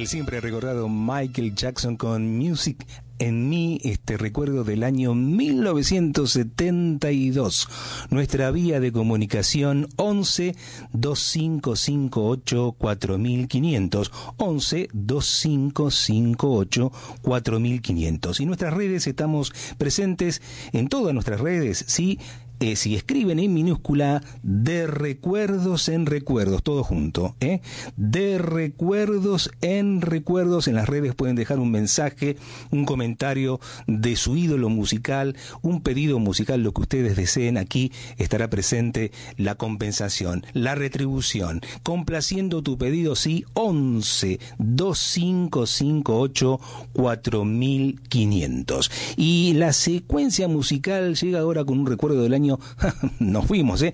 El siempre recordado Michael Jackson con Music en mí, recuerdo del año 1972. Nuestra vía de comunicación 11 2558 4500, 11 2558 4500. Y nuestras redes, estamos presentes en todas nuestras redes, ¿sí? Si escriben en minúscula, de recuerdos en recuerdos, todo junto, de recuerdos, en las redes pueden dejar un mensaje, un comentario de su ídolo musical, un pedido musical, lo que ustedes deseen. Aquí estará presente la compensación, la retribución, complaciendo tu pedido, sí, 11 2558 4500. Y la secuencia musical llega ahora con un recuerdo del año nos fuimos,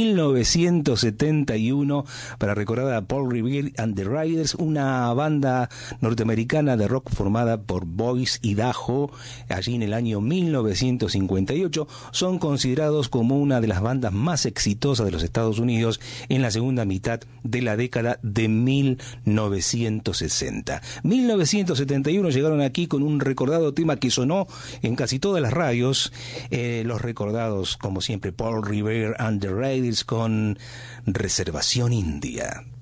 1971, para recordar a Paul Revere and the Raiders, una banda norteamericana de rock formada por Boyce y Daho allí en el año 1958. Son considerados como una de las bandas más exitosas de los Estados Unidos en la segunda mitad de la década de 1960. 1971 llegaron aquí con un recordado tema que sonó en casi todas las radios, los recordados como siempre Paul Revere and the Raiders con Reservación India.